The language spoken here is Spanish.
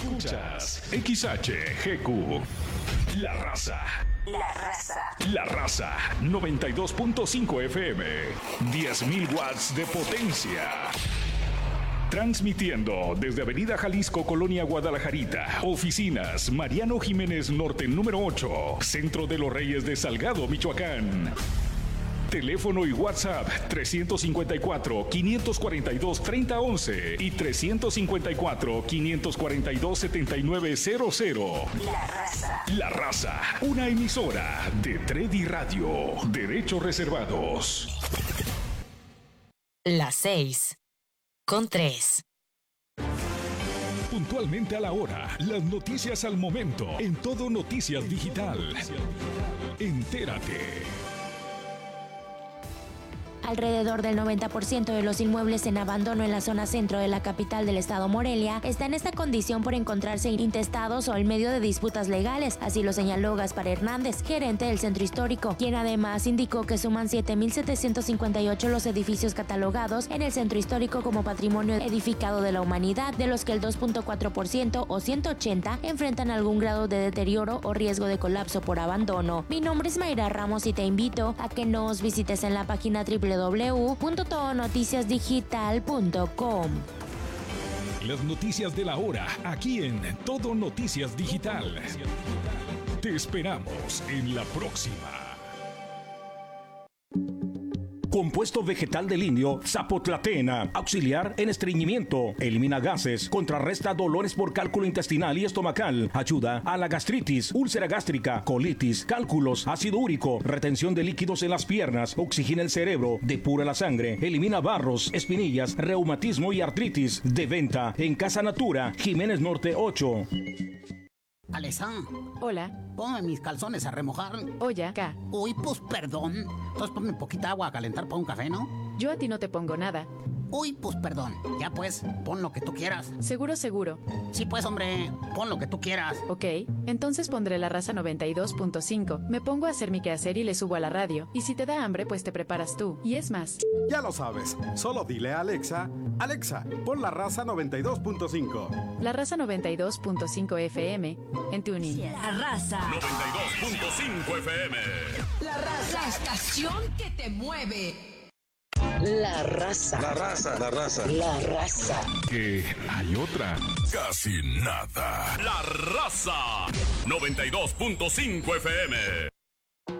Escuchas XHGQ. La Raza. La Raza. La Raza 92.5 FM. 10.000 watts de potencia. Transmitiendo desde Avenida Jalisco, Colonia Guadalajarita. Oficinas Mariano Jiménez Norte número 8. Centro de los Reyes de Salgado, Michoacán. Teléfono y WhatsApp 354-542-3011 y 354-542-7900. La Raza. La Raza, una emisora de Tredi Radio. Derechos reservados. Las 6:03. Puntualmente a la hora, las noticias al momento, en Todo Noticias Digital. Entérate. Alrededor del 90% de los inmuebles en abandono en la zona centro de la capital del estado Morelia está en esta condición por encontrarse intestados o en medio de disputas legales, así lo señaló Gaspar Hernández, gerente del centro histórico, quien además indicó que suman 7.758 los edificios catalogados en el centro histórico como patrimonio edificado de la humanidad, de los que el 2.4% o 180 enfrentan algún grado de deterioro o riesgo de colapso por abandono. Mi nombre es Mayra Ramos y te invito a que nos visites en la página www.todonoticiasdigital.com. Las noticias de la hora, aquí en Todo Noticias Digital. Te esperamos en la próxima. Compuesto vegetal del indio Zapotlatena, auxiliar en estreñimiento, elimina gases, contrarresta dolores por cálculo intestinal y estomacal, ayuda a la gastritis, úlcera gástrica, colitis, cálculos, ácido úrico, retención de líquidos en las piernas, oxigena el cerebro, depura la sangre, elimina barros, espinillas, reumatismo y artritis. De venta en Casa Natura, Jiménez Norte 8. Alesa. Hola. Ponme mis calzones a remojar. Oye, acá. Uy, pues perdón. Entonces ponme poquita agua a calentar para un café, ¿no? Yo a ti no te pongo nada. Uy, pues perdón. Ya pues, pon lo que tú quieras. Seguro. Sí pues, hombre, pon lo que tú quieras. Ok, entonces pondré La Raza 92.5. Me pongo a hacer mi quehacer y le subo a la radio. Y si te da hambre, pues te preparas tú. Y es más. Ya lo sabes. Solo dile a Alexa, Alexa, pon La Raza 92.5. La Raza 92.5 FM en TuneIn. La Raza. 92.5 FM. La Raza. La estación que te mueve. La Raza. La Raza. La Raza. La Raza. Que hay otra. Casi nada. La Raza 92.5 FM.